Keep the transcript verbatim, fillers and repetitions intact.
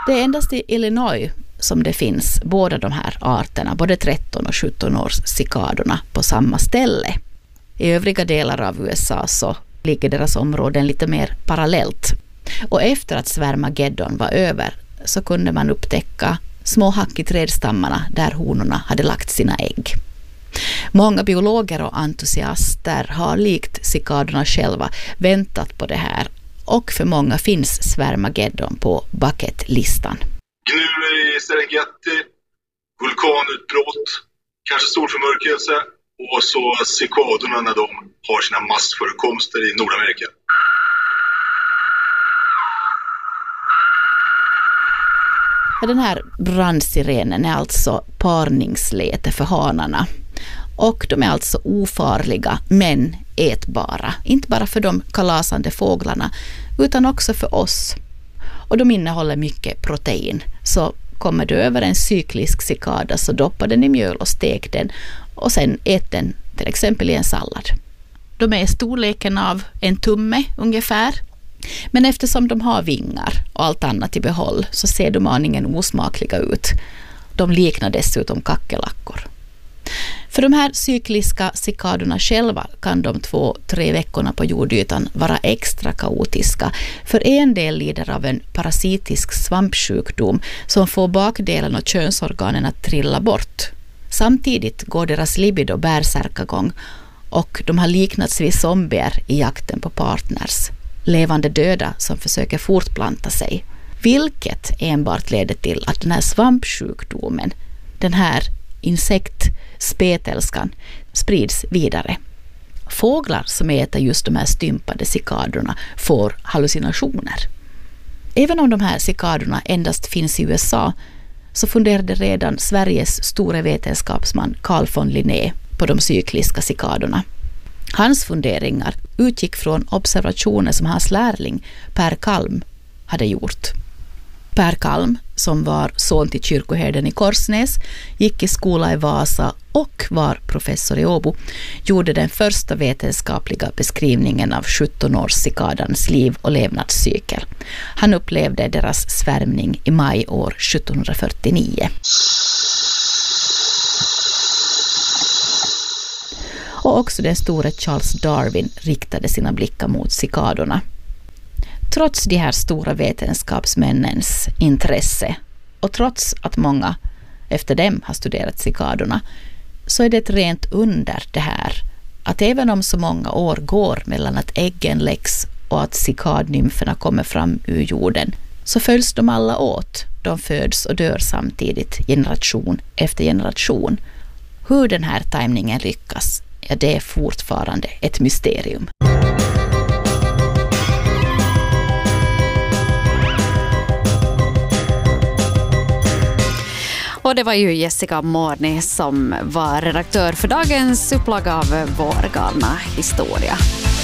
Det är endast i Illinois som det finns båda de här arterna, både tretton och sjutton års cikadorna på samma ställe. I övriga delar av U S A så ligger deras områden lite mer parallellt. Och efter att svärmageddon var över så kunde man upptäcka små hack i trädstammarna där honorna hade lagt sina ägg. Många biologer och entusiaster har likt cikadorna själva väntat på det här, och för många finns svärmageddon på bucketlistan. Gnuer i Serengeti, vulkanutbrott, kanske solförmörkelse och så cikadorna när de har sina massförekomster i Nordamerika. Den här brandsirenen är alltså parningsläte för hanarna. Och de är alltså ofarliga men ätbara. Inte bara för de kalasande fåglarna utan också för oss. Och de innehåller mycket protein. Så kommer du över en cyklisk cikada så doppar den i mjöl och stek den. Och sen ät den till exempel i en sallad. De är i storleken av en tumme ungefär. Men eftersom de har vingar och allt annat i behåll så ser de aningen osmakliga ut. De liknar dessutom kackerlackor. För de här cykliska cikadorna själva kan de två, tre veckorna på jordytan vara extra kaotiska. För en del lider av en parasitisk svampsjukdom som får bakdelen och könsorganen att trilla bort. Samtidigt går deras libido bärsärkagång och de har liknats vid zombier i jakten på partners. Levande döda som försöker fortplanta sig. Vilket enbart leder till att den här svampsjukdomen, den här insektsspetälskan, sprids vidare. Fåglar som äter just de här stympade cikadorna får hallucinationer. Även om de här cikadorna endast finns i U S A så funderade redan Sveriges store vetenskapsman Carl von Linné på de cykliska cikadorna. Hans funderingar utgick från observationer som hans lärling Per Kalm hade gjort. Per Kalm, som var son till kyrkoherden i Korsnäs, gick i skola i Vasa och var professor i Åbo, gjorde den första vetenskapliga beskrivningen av sjutton-årscikadans liv och levnadscykel. Han upplevde deras svärmning i maj år sjuttonhundrafyrtionio. Och också den store Charles Darwin riktade sina blickar mot cikadorna. Trots de här stora vetenskapsmännens intresse och trots att många efter dem har studerat cikadorna så är det ett rent under det här att även om så många år går mellan att äggen läggs och att cikadnymferna kommer fram ur jorden så följs de alla åt. De föds och dör samtidigt generation efter generation. Hur den här tajmningen lyckas, ja, det är fortfarande ett mysterium. Och det var ju Jessica Morni som var redaktör för dagens upplaga av Vår galna historia.